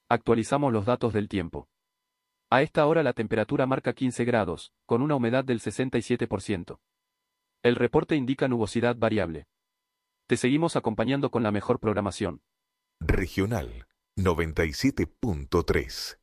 Actualizamos los datos del tiempo. A esta hora la temperatura marca 15 grados, con una humedad del 67%. El reporte indica nubosidad variable. Te seguimos acompañando con la mejor programación. Regional 97.3.